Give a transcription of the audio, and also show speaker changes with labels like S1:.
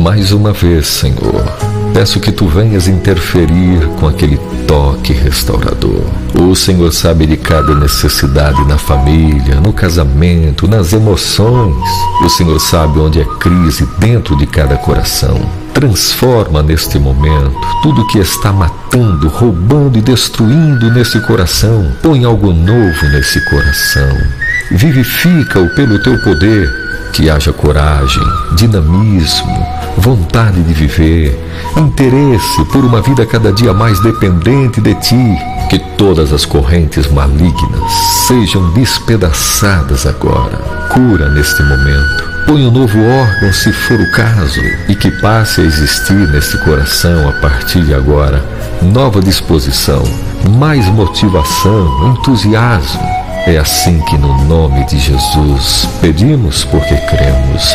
S1: Mais uma vez, Senhor, peço que Tu venhas interferir com aquele toque restaurador. O Senhor sabe de cada necessidade na família, no casamento, nas emoções. O Senhor sabe onde é crise dentro de cada coração. Transforma neste momento tudo que está matando, roubando e destruindo nesse coração. Põe algo novo nesse coração. Vivifica-o pelo Teu poder. Que haja coragem, dinamismo, vontade de viver, interesse por uma vida cada dia mais dependente de Ti. Que todas as correntes malignas sejam despedaçadas agora. Cura neste momento. Põe um novo órgão se for o caso, e que passe a existir neste coração a partir de agora nova disposição, mais motivação, entusiasmo. É assim que no nome de Jesus pedimos porque cremos.